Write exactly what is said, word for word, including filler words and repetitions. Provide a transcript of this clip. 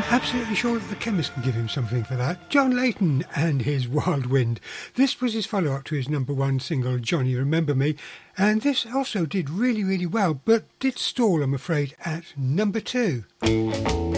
Absolutely sure that the chemist can give him something for that. John Layton and his Wild Wind. This was his follow-up to his number one single, Johnny Remember Me, and this also did really, really well, but did stall, I'm afraid, at number two.